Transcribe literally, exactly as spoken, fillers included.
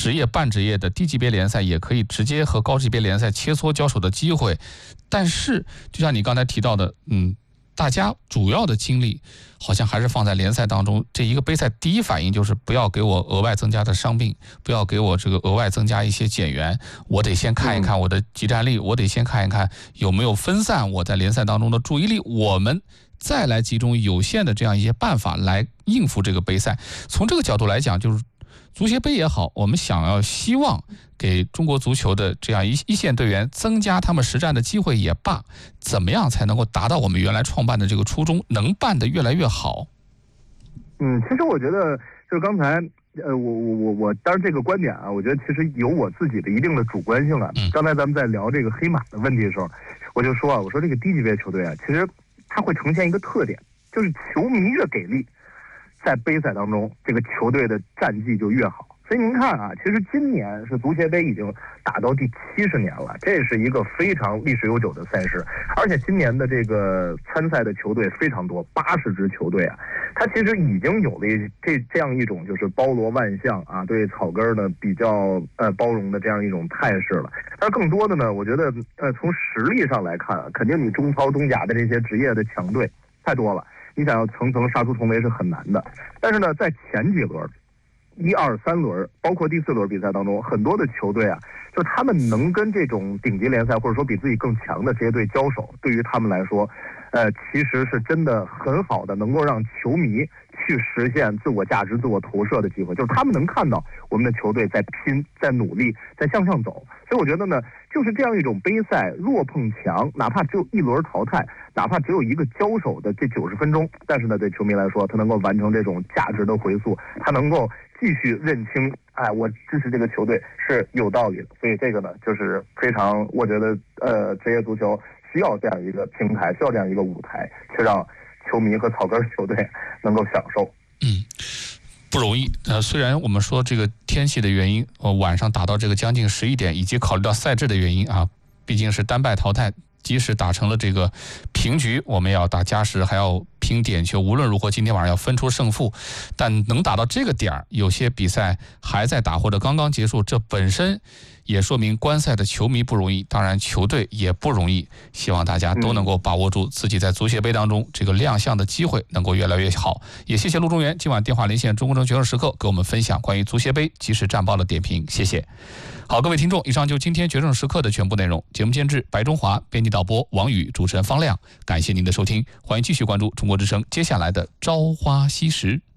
职业、半职业的低级别联赛也可以直接和高级别联赛切磋交手的机会。但是，就像你刚才提到的，嗯，大家主要的精力好像还是放在联赛当中。这一个杯赛第一反应就是不要给我额外增加的伤病，不要给我这个额外增加一些减员。我得先看一看我的集战力，我得先看一看有没有分散我在联赛当中的注意力。我们再来集中有限的这样一些办法来应付这个杯赛。从这个角度来讲，就是足协杯也好，我们想要希望给中国足球的这样一一线队员增加他们实战的机会也罢，怎么样才能够达到我们原来创办的这个初衷，能办得越来越好？ 嗯，其实我觉得就是刚才呃，我我我我，当然这个观点啊，我觉得其实有我自己的一定的主观性啊。刚才咱们在聊这个黑马的问题的时候，我就说啊，我说这个低级别球队啊，其实它会呈现一个特点，就是球迷越给力，在杯赛当中，这个球队的战绩就越好。所以您看啊，其实今年是足协杯已经打到第七十年了，这是一个非常历史悠久的赛事，而且今年的这个参赛的球队非常多，八十支球队啊，它其实已经有了这这样一种就是包罗万象啊，对草根呢比较呃包容的这样一种态势了。但是更多的呢，我觉得呃从实力上来看啊，肯定你中超、中甲的这些职业的强队太多了，你想要层层杀出重围是很难的。但是呢，在前几轮。一二三轮，包括第四轮比赛当中，很多的球队啊，就他们能跟这种顶级联赛或者说比自己更强的这些队交手，对于他们来说，呃，其实是真的很好的，能够让球迷去实现自我价值、自我投射的机会。就是他们能看到我们的球队在拼、在努力、在向上走。所以我觉得呢，就是这样一种杯赛弱碰强，哪怕只有一轮淘汰，哪怕只有一个交手的这九十分钟，但是呢，对球迷来说，他能够完成这种价值的回溯，他能够继续认清，哎，我支持这个球队是有道理的。所以这个呢，就是非常，我觉得，呃，职业足球需要这样一个平台，需要这样一个舞台，去让球迷和草根球队能够享受。 嗯，不容易。呃，虽然我们说这个天气的原因，呃，晚上打到这个将近十一点，以及考虑到赛制的原因啊，毕竟是单败淘汰。即使打成了这个平局，我们也要打加时，还要拼点球。无论如何，今天晚上要分出胜负。但能打到这个点儿，有些比赛还在打或者刚刚结束，这本身也说明观赛的球迷不容易，当然球队也不容易。希望大家都能够把握住自己在足协杯当中这个亮相的机会，能够越来越好。也谢谢陆中原今晚电话连线中国证决胜时刻，给我们分享关于足协杯即时战报的点评，谢谢。好，各位听众，以上就是今天决胜时刻的全部内容。节目监制白中华，编辑导播王宇，主持人方亮。感谢您的收听，欢迎继续关注中国之声接下来的朝花夕拾。